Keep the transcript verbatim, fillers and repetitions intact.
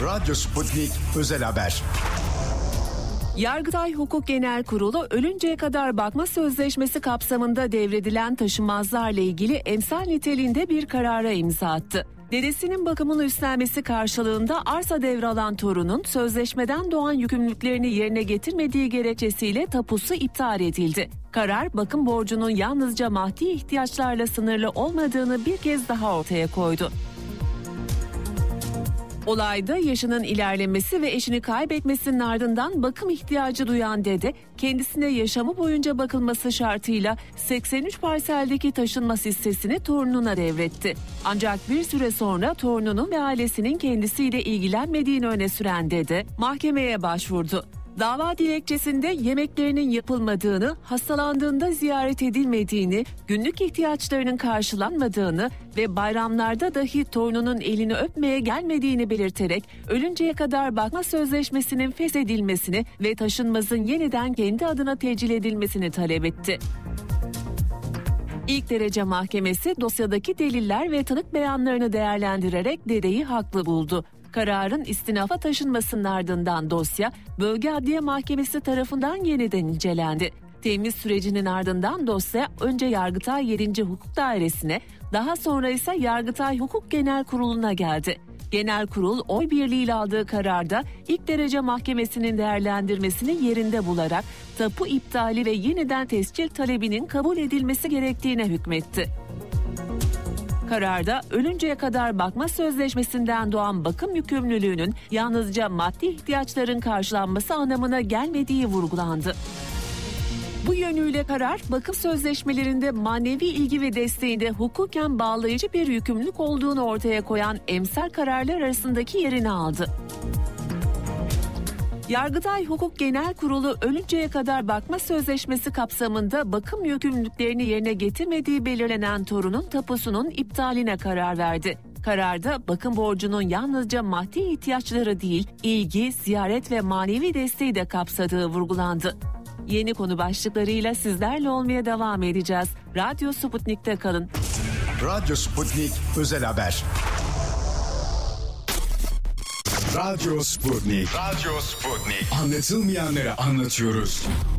Radyo Sputnik Özel Haber. Yargıtay Hukuk Genel Kurulu ölünceye kadar bakma sözleşmesi kapsamında devredilen taşınmazlarla ilgili emsal niteliğinde bir karara imza attı. Dedesinin bakımını üstlenmesi karşılığında arsa devralan torunun sözleşmeden doğan yükümlülüklerini yerine getirmediği gerekçesiyle tapusu iptal edildi. Karar, bakım borcunun yalnızca maddi ihtiyaçlarla sınırlı olmadığını bir kez daha ortaya koydu. Olayda yaşının ilerlemesi ve eşini kaybetmesinin ardından bakım ihtiyacı duyan dede, kendisine yaşamı boyunca bakılması şartıyla seksen üç parseldeki taşınma hissesini torununa devretti. Ancak bir süre sonra torununun ve ailesinin kendisiyle ilgilenmediğini öne süren dede, mahkemeye başvurdu. Dava dilekçesinde yemeklerinin yapılmadığını, hastalandığında ziyaret edilmediğini, günlük ihtiyaçlarının karşılanmadığını ve bayramlarda dahi torununun elini öpmeye gelmediğini belirterek ölünceye kadar bakma sözleşmesinin feshedilmesini ve taşınmazın yeniden kendi adına tecil edilmesini talep etti. İlk derece mahkemesi dosyadaki deliller ve tanık beyanlarını değerlendirerek dedeyi haklı buldu. Kararın istinafa taşınmasının ardından dosya Bölge Adliye Mahkemesi tarafından yeniden incelendi. Temiz sürecinin ardından dosya önce Yargıtay yedinci Hukuk Dairesi'ne, daha sonra ise Yargıtay Hukuk Genel Kurulu'na geldi. Genel Kurul oy birliğiyle aldığı kararda ilk derece mahkemesinin değerlendirmesini yerinde bularak tapu iptali ve yeniden tescil talebinin kabul edilmesi gerektiğine hükmetti. Kararda ölünceye kadar bakma sözleşmesinden doğan bakım yükümlülüğünün yalnızca maddi ihtiyaçların karşılanması anlamına gelmediği vurgulandı. Bu yönüyle karar, bakım sözleşmelerinde manevi ilgi ve desteğinde hukuken bağlayıcı bir yükümlülük olduğunu ortaya koyan emsal kararlar arasındaki yerini aldı. Yargıtay Hukuk Genel Kurulu ölünceye kadar bakma sözleşmesi kapsamında bakım yükümlülüklerini yerine getirmediği belirlenen torunun tapusunun iptaline karar verdi. Kararda bakım borcunun yalnızca maddi ihtiyaçları değil, ilgi, ziyaret ve manevi desteği de kapsadığı vurgulandı. Yeni konu başlıklarıyla sizlerle olmaya devam edeceğiz. Radyo Sputnik'te kalın. Radyo Sputnik Özel Haber. Radyo Sputnik. Radyo Sputnik. Anlatılmayanları anlatıyoruz.